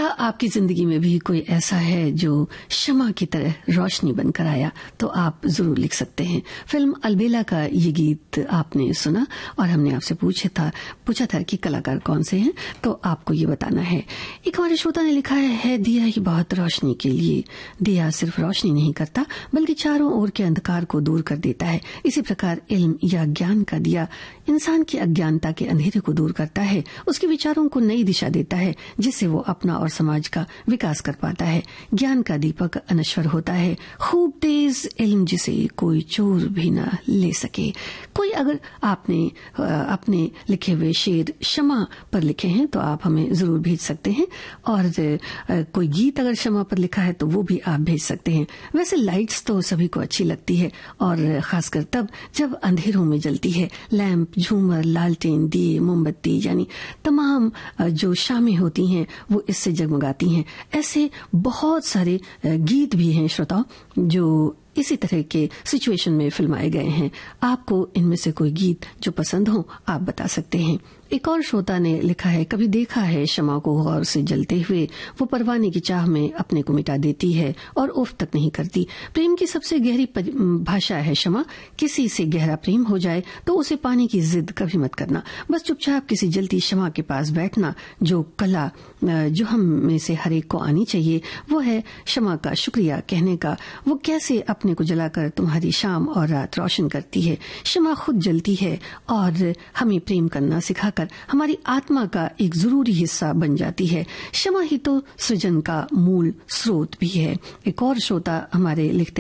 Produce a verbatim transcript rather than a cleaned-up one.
क्या आपकी जिंदगी में भी कोई ऐसा है जो शमा की तरह रोशनी बनकर आया? तो आप जरूर लिख सकते हैं। फिल्म अलबेला का ये गीत आपने सुना और हमने आपसे पूछा था पूछा था कि कलाकार कौन से हैं, तो आपको ये बताना है। एक हमारे श्रोता ने लिखा है, है दिया ही बहुत रोशनी के लिए। दिया सिर्फ रोशनी नहीं करता बल्कि चारों ओर के अंधकार को दूर कर देता है। इसी प्रकार इल्म या ज्ञान का दिया इंसान की अज्ञानता के अंधेरे को दूर करता है, उसके विचारों को नई दिशा देता है, जिससे वो अपना और समाज का विकास कर पाता है। ज्ञान का दीपक अनश्वर होता है, खूब तेज इल्म जिसे कोई चोर भी न ले सके। कोई अगर आपने अपने लिखे हुए शेर शमा पर लिखे हैं तो आप हमें जरूर भेज सकते हैं, और कोई गीत अगर शमा पर लिखा है तो वो भी आप भेज सकते हैं। वैसे लाइट्स तो सभी को अच्छी लगती है, और खासकर तब जब अंधेरों में जलती है। लैंप, झूमर, लालटेन, दिए, मोमबत्ती यानी तमाम जो शामें होती हैं वो इससे जगमगाती हैं। ऐसे बहुत सारे गीत भी हैं श्रोताओ जो इसी तरह के सिचुएशन में फिल्माए गए हैं। आपको इनमें से कोई गीत जो पसंद हो आप बता सकते हैं। एक और श्रोता ने लिखा है, कभी देखा है शमा को गौर से जलते हुए, वो परवाने की चाह में अपने को मिटा देती है और उफ तक नहीं करती। प्रेम की सबसे गहरी भाषा है शमा। किसी से गहरा प्रेम हो जाए तो उसे पाने की जिद कभी मत करना, बस चुपचाप किसी जलती शमा के पास बैठना। जो कला जो हम में से हर एक को आनी चाहिए वो है शमा का शुक्रिया कहने का। वो कैसे अपने को जलाकर तुम्हारी शाम और रात रोशन करती है। शमा खुद जलती है और हमें प्रेम करना सिखा हमारी आत्मा का एक जरूरी हिस्सा बन जाती है। शमा ही तो सृजन का मूल स्रोत भी है। एक और श्रोता हमारे लिखते